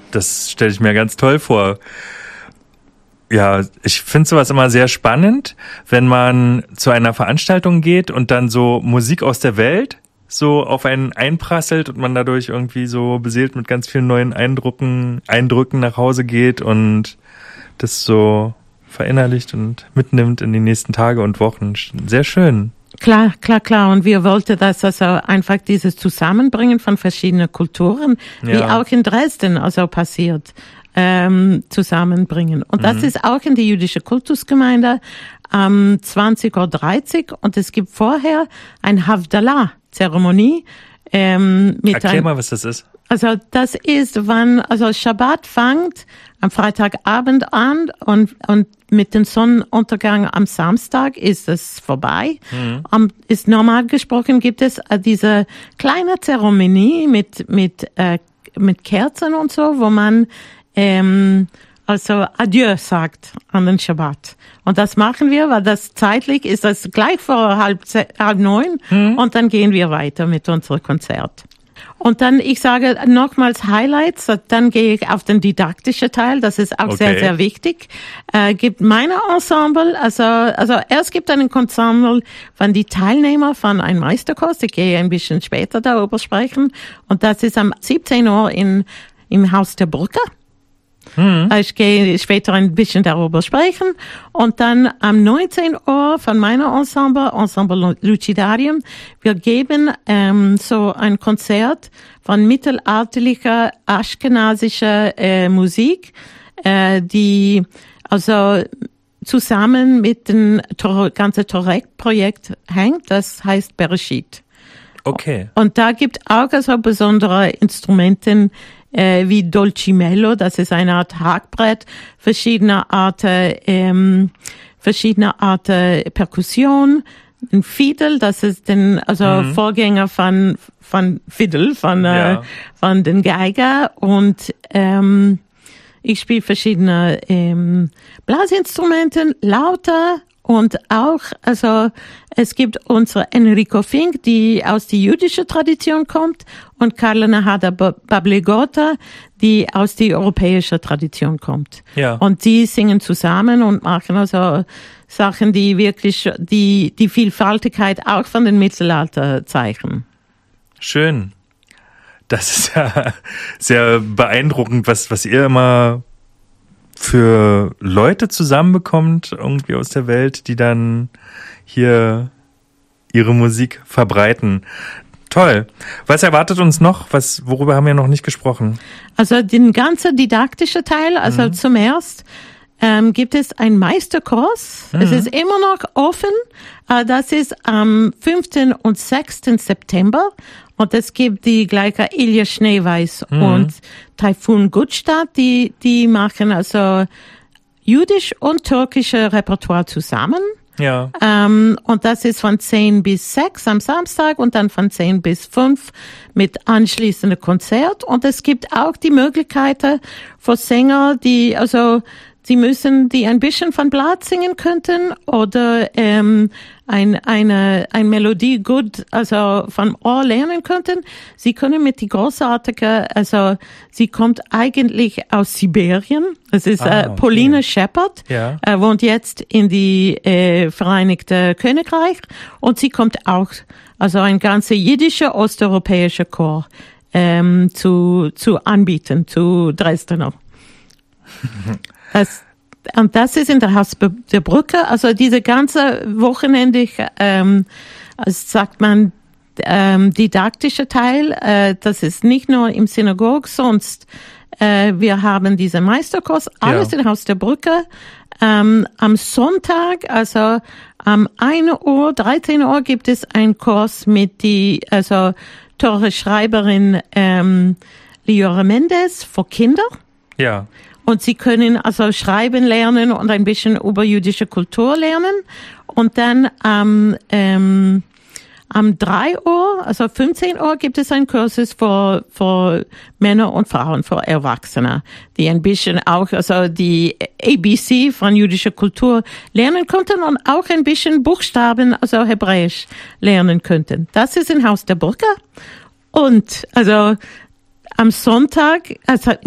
das stelle ich mir ganz toll vor. Ja, ich finde sowas immer sehr spannend, wenn man zu einer Veranstaltung geht und dann so Musik aus der Welt so auf einen einprasselt und man dadurch irgendwie so beseelt mit ganz vielen neuen Eindrücken nach Hause geht und das so verinnerlicht und mitnimmt in die nächsten Tage und Wochen. Sehr schön. Klar. Und wir wollten das also einfach dieses Zusammenbringen von verschiedenen Kulturen, wie auch in Dresden also passiert, zusammenbringen. Und das ist auch in die jüdische Kultusgemeinde 20:30 Uhr und es gibt vorher ein Havdalah-Zeremonie. Erklär mal, was das ist. Also das ist, also Schabbat fängt am Freitagabend an und mit dem Sonnenuntergang am Samstag ist es vorbei. Ist normal gesprochen gibt es diese kleine Zeremonie mit Kerzen und so, wo man also Adieu sagt an den Schabbat. Und das machen wir, weil das zeitlich ist das gleich vor 8:30 und dann gehen wir weiter mit unserem Konzert. Und dann, ich sage nochmals Highlights, dann gehe ich auf den didaktischen Teil, das ist auch sehr, sehr wichtig. Gibt meine Ensemble, also erst gibt ein Ensemble von die Teilnehmer von einem Meisterkurs, ich gehe ein bisschen später darüber sprechen, und das ist am 17 Uhr im Haus der Brücke. Ich gehe später ein bisschen darüber sprechen. Und dann am 19 Uhr von meiner Ensemble Lucidarium, wir geben so ein Konzert von mittelalterlicher aschkenasischer Musik, die also zusammen mit dem ganzen Torek-Projekt hängt. Das heißt Bereshit. Okay. Und da gibt auch also besondere Instrumente wie Dolcimelo, das ist eine Art Hackbrett, verschiedene Arten Perkussion, ein Fiddle, das ist Vorgänger von Fiddle, von den Geiger, und ich spiele verschiedene Blasinstrumente, Lauter. Und auch, also es gibt unsere Enrico Fink, die aus der jüdischen Tradition kommt, und Carla Nahada Bablegota, die aus der europäischen Tradition kommt. Ja. Und die singen zusammen und machen also Sachen, die wirklich die Vielfaltigkeit auch von den Mittelalter zeichnen. Schön. Das ist ja sehr beeindruckend, was ihr immer für Leute zusammenbekommt, irgendwie aus der Welt, die dann hier ihre Musik verbreiten. Toll. Was erwartet uns noch? Worüber haben wir noch nicht gesprochen? Also den ganzen didaktischen Teil, also zum ersten gibt es einen Meisterkurs. Es ist immer noch offen. Das ist am 5. und 6. September. Und es gibt die gleiche Ilja Schneeweiß und Taifun Gutstadt, die machen also jüdisch und türkische Repertoire zusammen. Ja. Und das ist von 10 bis 6 am Samstag und dann von 10 bis 5 mit anschließendem Konzert. Und es gibt auch die Möglichkeiten für Sänger, die ein bisschen von Blatt singen könnten oder eine Melodie gut, also vom Ohr lernen könnten. Sie können mit die großartige, also sie kommt eigentlich aus Sibirien. Es ist Pauline Shepard, wohnt jetzt in die Vereinigte Königreich, und sie kommt auch, also ein ganzer jiddischer osteuropäischer Chor zu anbieten, zu Dresdner. Das ist in der Haus der Brücke, also diese ganze Wochenende, sagt man, didaktische Teil, das ist nicht nur im Synagog, sonst wir haben diesen Meisterkurs, alles in Haus der Brücke. Am Sonntag, also am 13 Uhr gibt es einen Kurs mit teure Schreiberin Liora Mendes für Kinder. Ja. Und sie können also schreiben lernen und ein bisschen über jüdische Kultur lernen. Und dann am 3 Uhr, also 15 Uhr, gibt es einen Kurs für Männer und Frauen, für Erwachsene, die ein bisschen auch, also die ABC von jüdischer Kultur lernen könnten und auch ein bisschen Buchstaben, also Hebräisch lernen könnten. Das ist im Haus der Brücke. Und, also, am Sonntag, also